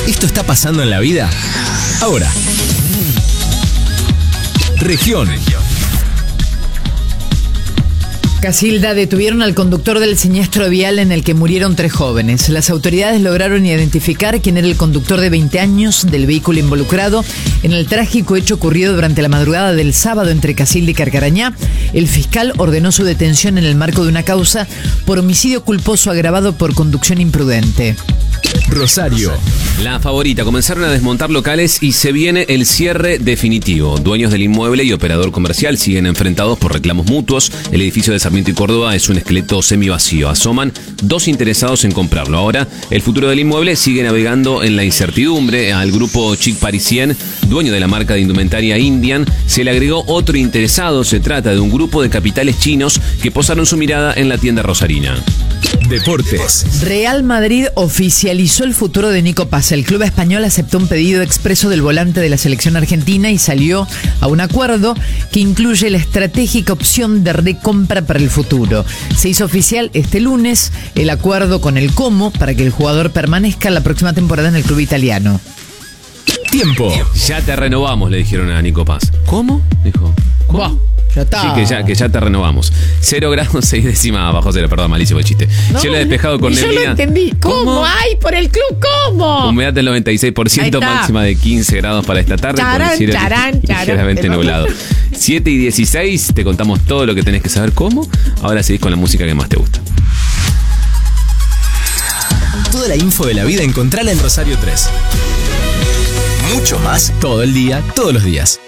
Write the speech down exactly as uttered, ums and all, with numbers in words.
Esto está pasando en la vida ahora. Región. Casilda, detuvieron al conductor del siniestro vial en el que murieron tres jóvenes. Las autoridades lograron identificar quién era el conductor de veinte años del vehículo involucrado en el trágico hecho ocurrido durante la madrugada del sábado entre Casilda y Carcarañá. El fiscal ordenó su detención en el marco de una causa por homicidio culposo agravado por conducción imprudente. Rosario. La Favorita. Comenzaron a desmontar locales y se viene el cierre definitivo. Dueños del inmueble y operador comercial siguen enfrentados por reclamos mutuos. El edificio de Sarmiento y Córdoba es un esqueleto semivacío. Asoman dos interesados en comprarlo. Ahora, el futuro del inmueble sigue navegando en la incertidumbre. Al grupo Chic Parisien, dueño de la marca de indumentaria Indian, se le agregó otro interesado. Se trata de un grupo de capitales chinos que posaron su mirada en la tienda rosarina. Deportes. Real Madrid oficializó el futuro de Nico Paz. El club español aceptó un pedido expreso del volante de la selección argentina y salió a un acuerdo que incluye la estratégica opción de recompra para el futuro. Se hizo oficial este lunes el acuerdo con el Como para que el jugador permanezca la próxima temporada en el club italiano. Tiempo. Ya te renovamos, le dijeron a Nico Paz. ¿Cómo? Dijo. ¿Cómo? Wow. Ya está. Sí, que ya, que ya te renovamos. Cero grados, seis décimas bajo cero. Perdón, malísimo el chiste. No, Cielo despejado con yo neblina. Yo lo entendí. ¿Cómo? ¿Cómo? ¡Ay, por el club! ¿Cómo? Humedad del noventa y seis por ciento, máxima de quince grados para esta tarde. Charán, con el cielo charán, ligeramente charán. nublado. siete y dieciséis, te contamos todo lo que tenés que saber. ¿Cómo? Ahora seguís con la música que más te gusta. Toda la info de la vida encontrala en Rosario tres. Mucho más todo el día, todos los días.